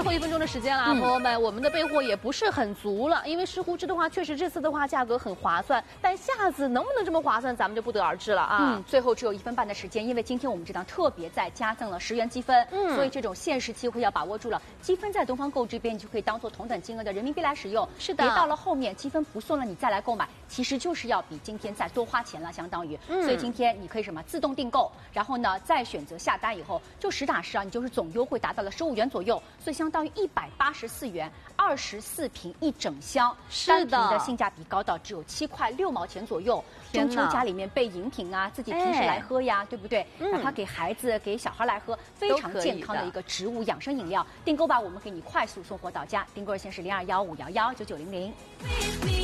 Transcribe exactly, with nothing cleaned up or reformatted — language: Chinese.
后一分钟的时间了，朋友们，我们的备货也不是很足了，因为石斛汁的话，确实这次的话价格很划算，但下次能不能这么划算，咱们就不得而知了啊。 嗯，最后只有一分半的时间，因为今天我们这档特别在加赠了十元积分，嗯，所以这种限时机会要把握住了。积分在东方购这边，你就可以当做同等金额的人民币来使用。 是的， 别到了后面积分不送了，你再来购买，其实就是要比今天再多花钱了，相当于。嗯，所以今天你可以什么自动订购，然后呢再选择下单以后，就实打实啊，你就是总优惠达到了十五元左右，所以相当于一百八十四元，二十四瓶一整箱，单瓶的性价比高到只有七块六毛钱左右。中秋家里面备饮品啊，自己平时来喝呀，哎、对不对？哪怕给孩子、给小孩来喝，非常健康的一个植物养生饮料。订购吧，我们给你快速送货到家。订购热线是零二幺五幺幺九九零零。